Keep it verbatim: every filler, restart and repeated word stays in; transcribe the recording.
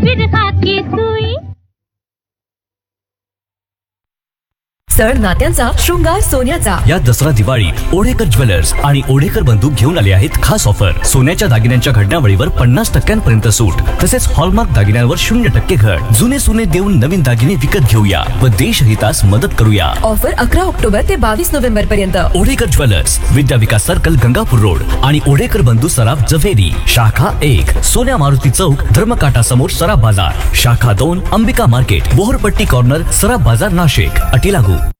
फिर हाथ की सुई। सण नात्यांचा, शृंगार सोन्याचा। या दसरा दिवाळीत ओढेकर ज्वेलर्स आणि ओढेकर बंधू घेऊन आले आहेत खास ऑफर। सोन्याच्या दागिन्यांच्या घडण्यावळीवर पन्नास टक्क्यांपर्यंत सूट, तसेच हॉलमार्क दागिन्यांवर शून्य टक्के घट। जुने सोने देऊन नवीन दागिने विकत घेऊया व देशहितास मदत करूया। ऑफर अकरा ऑक्टोबर ते बावीस नोव्हेंबर पर्यंत। ओढेकर ज्वेलर्स, विद्या विकास सर्कल, गंगापूर रोड आणि ओढेकर बंधू सराफ जव्हेरी। शाखा एक, सोन्या मारुती चौक, धर्मकाटा समोर सराफ बाजार। शाखा दोन, अंबिका मार्केट, बोहरपट्टी कॉर्नर, सराफ बाजार, नाशिक। अटी लागू।